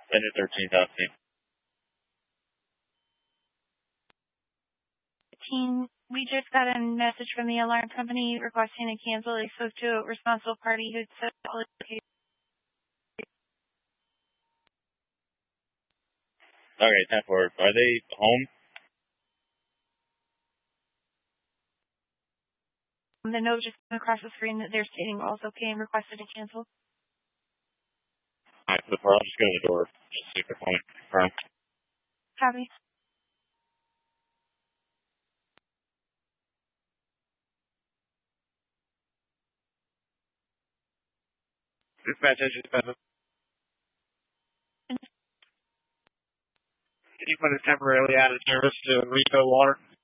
Vendor 13, copy. Team, we just got a message from the alarm company requesting to cancel. They spoke to a responsible party who said Okay, 10-4. Are they home? The note just came across the screen that they're stating also okay and requested to cancel. Alright, so I'll just go to the door. Just see if they're home. Confirm. Copy. Dispatch, dispatch. Can you put it temporarily out of service to refill water?